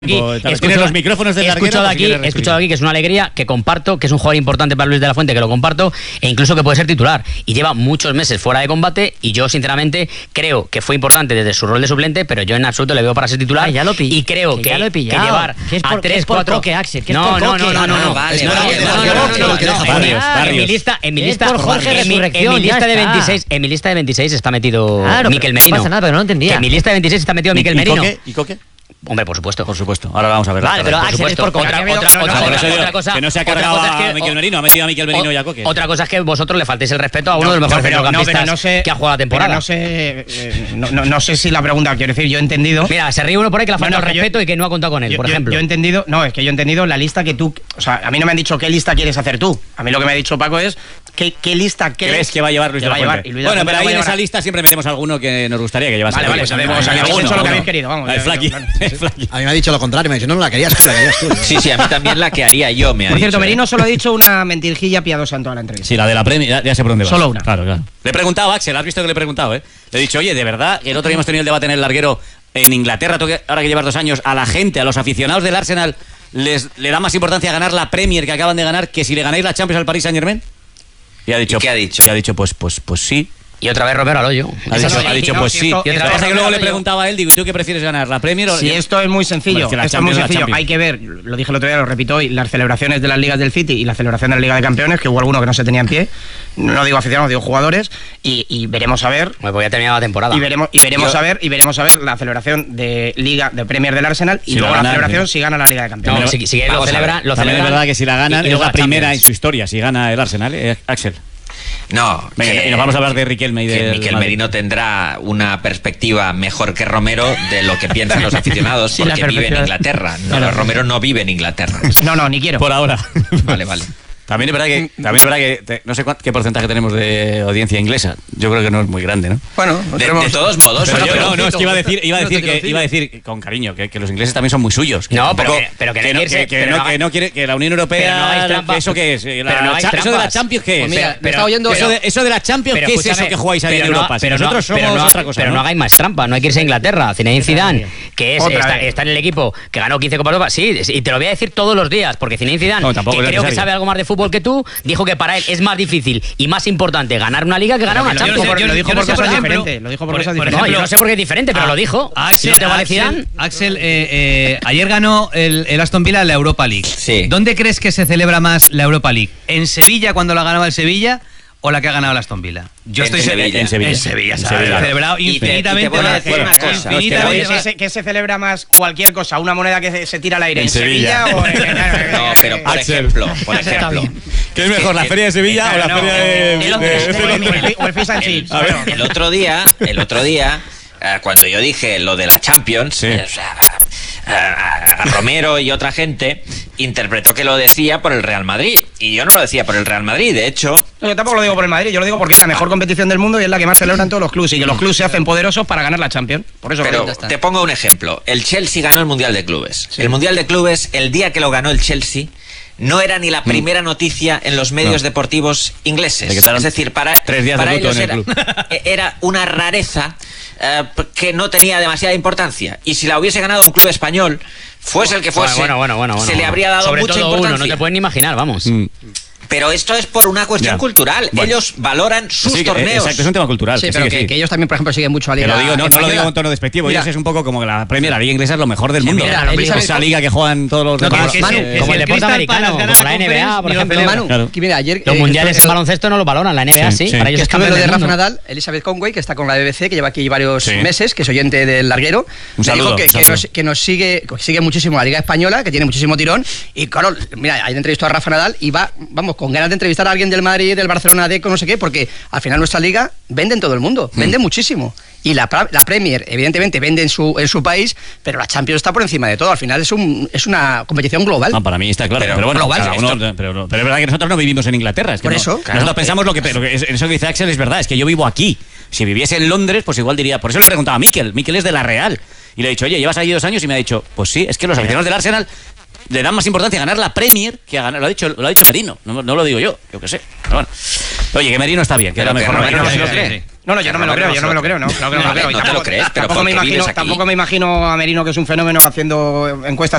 Tienes los micrófonos del larguero. He escuchado aquí que es una alegría, que comparto, que es un jugador importante para Luis de la Fuente, que lo comparto, e incluso que puede ser titular. Y lleva muchos meses fuera de combate, y yo sinceramente creo que fue importante desde su rol de suplente, pero yo en absoluto le veo para ser titular. Ya lo y creo que llevar a 3, 4... No. En mi lista de 26 está metido Mikel Merino. No pasa nada, pero no lo entendía. Que en mi lista de 26 está metido Mikel Merino. ¿Y Coque? Hombre, por supuesto. Por supuesto. Ahora vamos a ver. Vale, pero Axel es por otra cosa. Que no se ha cargado a Mikel Merino, ha metido a Mikel Merino y a Coque. Otra cosa es que vosotros le faltéis el respeto a uno de los mejores centrocampistas que ha jugado la temporada. No sé si la pregunta, quiero decir, yo he entendido. Mira, se ríe uno por ahí que le ha faltado el respeto y que no ha contado con él, por ejemplo. Yo he entendido, es que yo he entendido la lista que tú. O sea, a mí no me han dicho qué lista quieres hacer tú. A mí lo que me ha dicho Paco es qué lista crees que va a llevar Luis de la Fuente. Bueno, pero ahí en esa lista siempre metemos alguno que nos gustaría que llevase. Vale, sabemos. O sea, que habéis hecho lo que habéis querido, vamos. A mí me ha dicho lo contrario, me ha dicho, no la querías tú, la querías tú. Sí, a mí también la que haría yo, me ha dicho. Por cierto, Merino solo ha dicho una mentirijilla piadosa en toda la entrevista. Sí, la de la Premier, ya sé por dónde vas. Solo una. Claro. Le he preguntado a Axel, has visto que le he preguntado, Le he dicho, oye, de verdad, el otro día hemos tenido el debate en el larguero en Inglaterra, ahora que llevas 2 años, a la gente, a los aficionados del Arsenal, le da más importancia ganar la Premier que acaban de ganar que si le ganáis la Champions al Paris Saint-Germain. Y ha dicho, ¿qué ha dicho? Y ha dicho, pues sí. Y otra vez Romero al hoyo. Ha dicho pues sí. Y otra vez que luego le preguntaba a él, digo, ¿y tú qué prefieres ganar, la Premier o...? Sí, esto es muy sencillo. Hay que ver, lo dije el otro día, lo repito hoy, las celebraciones de las ligas del City y la celebración de la Liga de Campeones, que hubo alguno que no se tenía en pie. No digo aficionados, digo jugadores. Y veremos a ver... Pues voy a terminar la temporada. Y veremos a ver la celebración de Liga de Premier del Arsenal y luego la celebración si gana la Liga de Campeones. No, si lo celebran... Es verdad que si la ganan es la primera en su historia, si gana el Arsenal, Axel. No, y nos vamos a hablar de Riquelme y de Mikel Merino tendrá una perspectiva mejor que Romero de lo que piensan los aficionados porque vive en Inglaterra. No, Romero no vive en Inglaterra. No, ni quiero. Por ahora. Vale. También es verdad que no sé qué porcentaje tenemos de audiencia inglesa. Yo creo que no es muy grande, ¿no? Bueno, de todos modos. No, es que iba a decir con cariño que los ingleses también son muy suyos. No, pero que no quiere que la Unión Europea, ¿eso qué es? Eso de la Champions, ¿qué es? Eso de la Champions, ¿qué es eso que jugáis ahí en Europa? Pero nosotros somos otra cosa. Pero no hagáis más trampa, no hay que irse a Inglaterra. Zinedine Zidane, que está en el equipo que ganó 15 Copas de Europa, sí, y te lo voy a decir todos los días, porque Zinedine Zidane, que creo que sabe algo más de fútbol que tú, dijo que para él es más difícil y más importante ganar una liga que ganar una Champions. Lo dijo por cosas diferentes. No, yo no sé por qué es diferente, pero lo dijo. Axel, ayer ganó el Aston Villa la Europa League. Sí. ¿Dónde crees que se celebra más la Europa League? ¿En Sevilla cuando la ganaba el Sevilla o la que ha ganado el Aston Villa? Yo estoy en Sevilla. Se ha celebrado infinitamente. Y te voy a decir una cosa. ¿Qué se celebra más cualquier cosa? ¿Una moneda que se tira al aire en Sevilla? No, pero por ejemplo. ¿Qué es mejor, la feria de Sevilla o la feria de o el Fish and Chips? El otro día, cuando yo dije lo de la Champions, a Romero y otra gente interpretó que lo decía por el Real Madrid, y yo no lo decía por el Real Madrid, de hecho. No, yo tampoco lo digo por el Madrid, yo lo digo porque es la mejor competición del mundo y es la que más celebran todos los clubes, y que los clubes se hacen poderosos para ganar la Champions. Por eso. Pero te pongo un ejemplo. El Chelsea ganó el Mundial de Clubes. Sí. El Mundial de Clubes, el día que lo ganó el Chelsea, no era ni la primera noticia en los medios deportivos ingleses. Es decir, para ellos era una rareza que no tenía demasiada importancia. Y si la hubiese ganado un club español, fuese el que fuese, se le habría dado mucha importancia. No te pueden ni imaginar, vamos. Pero esto es por una cuestión cultural. Bueno. Ellos valoran sus torneos. Exacto, es un tema cultural. Sí, pero que ellos también, por ejemplo, siguen mucho a Liga. No lo digo en tono despectivo. Ellos es un poco como que la Premier, la Liga Inglesa es lo mejor del mundo. Esa liga que juegan todos los demás. Como el deporte americano, como la NBA, por ejemplo. Los mundiales en baloncesto no lo valoran, la NBA sí. Para ellos es campeón del mundo. Lo de Rafa Nadal, Elizabeth Conway, que está con la BBC, que lleva aquí varios meses, que es oyente del larguero. Un saludo. Que nos sigue muchísimo la Liga Española, que tiene muchísimo tirón. Y claro, mira, hay entrevistado a Rafa Nadal y vamos, con ganas de entrevistar a alguien del Madrid, del Barcelona, de no sé qué, porque al final nuestra liga vende en todo el mundo, vende muchísimo. Y la Premier, evidentemente, vende en su país, pero la Champions está por encima de todo. Al final es una competición global. Para mí está claro. Pero bueno, global, pero es verdad que nosotros no vivimos en Inglaterra. Es que por eso. Nosotros pensamos eso que dice Axel es verdad, es que yo vivo aquí. Si viviese en Londres, pues igual diría. Por eso le preguntaba a Mikel es de La Real. Y le he dicho, oye, llevas allí 2 años, y me ha dicho, pues sí, es que los aficionados del Arsenal le dan más importancia a ganar la Premier que a ganar. Lo ha dicho Merino, no lo digo yo qué sé. Pero bueno. Oye, que Merino está bien, que era mejor. No, yo no me lo creo, ¿no? No te lo crees, pero tampoco me imagino a Merino, que es un fenómeno, haciendo encuestas